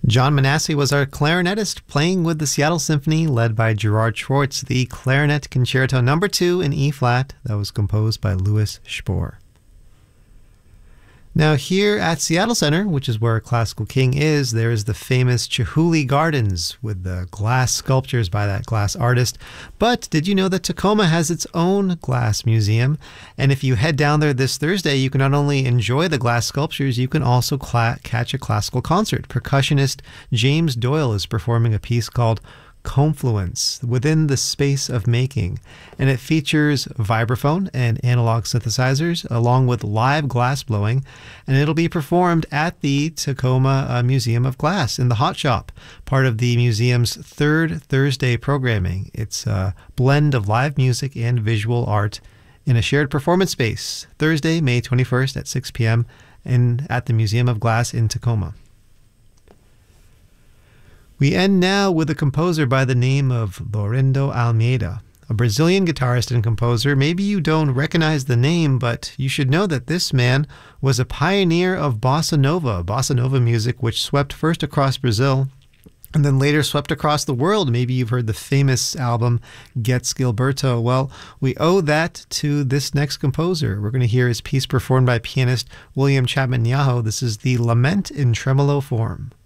John Manasseh was our clarinetist playing with the Seattle Symphony led by Gerard Schwartz, the Clarinet Concerto No. 2 in E-flat that was composed by Louis Spohr. Now here at Seattle Center, which is where Classical King is, there is the famous Chihuly Gardens with the glass sculptures by that glass artist. But did you know that Tacoma has its own glass museum? And if you head down there this Thursday, you can not only enjoy the glass sculptures, you can also catch a classical concert. Percussionist James Doyle is performing a piece called Confluence, Within the Space of Making, and it features vibraphone and analog synthesizers along with live glass blowing, and it'll be performed at the Tacoma Museum of Glass in the Hot Shop, part of the museum's third Thursday programming. It's a blend of live music and visual art in a shared performance space, Thursday, May 21st at 6 p.m. At the Museum of Glass in Tacoma. We end now with a composer by the name of Laurindo Almeida, a Brazilian guitarist and composer. Maybe you don't recognize the name, but you should know that this man was a pioneer of bossa nova music, which swept first across Brazil and then later swept across the world. Maybe you've heard the famous album Gets Gilberto. Well, we owe that to this next composer. We're going to hear his piece performed by pianist William Chapman Nyaho. This is the Lament in Tremolo form.